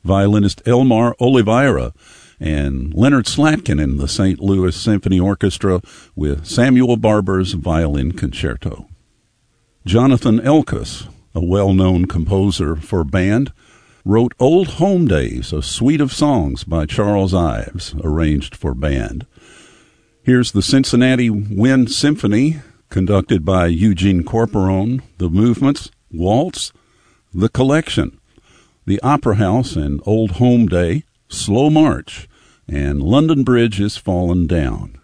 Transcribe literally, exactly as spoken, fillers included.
violinist Elmar Oliveira, and Leonard Slatkin in the Saint Louis Symphony Orchestra with Samuel Barber's Violin Concerto. Jonathan Elkus, a well-known composer for band, wrote Old Home Days, a suite of songs by Charles Ives, arranged for band. Here's the Cincinnati Wind Symphony, conducted by Eugene Corporone, the movements, Waltz, The Collection, the Opera House and Old Home Day, Slow March, and London Bridge is Fallen Down.